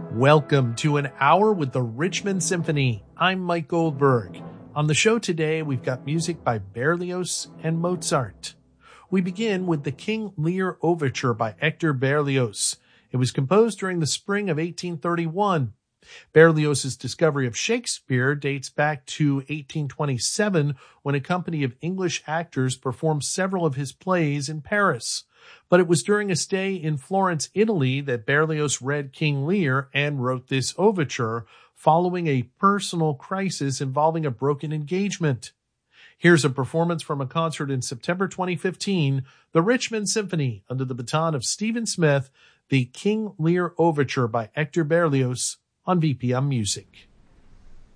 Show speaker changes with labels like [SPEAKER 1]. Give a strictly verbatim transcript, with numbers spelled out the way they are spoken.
[SPEAKER 1] Welcome to an hour with the Richmond Symphony. I'm Mike Goldberg. On the show today, we've got music by Berlioz and Mozart. We begin with the King Lear Overture by Hector Berlioz. It was composed during the spring of eighteen thirty-one. Berlioz's discovery of Shakespeare dates back to eighteen twenty-seven, when a company of English actors performed several of his plays in Paris. But it was during a stay in Florence, Italy, that Berlioz read King Lear and wrote this overture, following a personal crisis involving a broken engagement. Here's a performance from a concert in September twenty fifteen, the Richmond Symphony, under the baton of Stephen Smith, the King Lear Overture by Hector Berlioz, on V P M Music.